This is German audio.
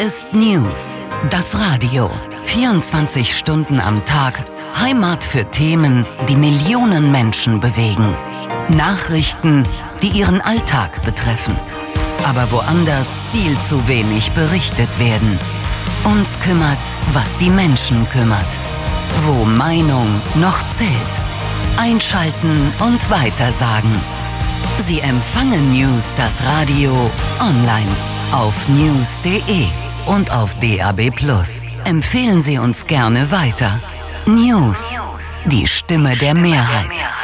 ist News, das Radio. 24 Stunden am Tag, Heimat für Themen, die Millionen Menschen bewegen. Nachrichten, die ihren Alltag betreffen. Aber woanders viel zu wenig berichtet werden. Uns kümmert, was die Menschen kümmert. Wo Meinung noch zählt. Einschalten und weitersagen. Sie empfangen News, das Radio, online, auf news.de und auf DAB+. Empfehlen Sie uns gerne weiter. News, die Stimme der Mehrheit.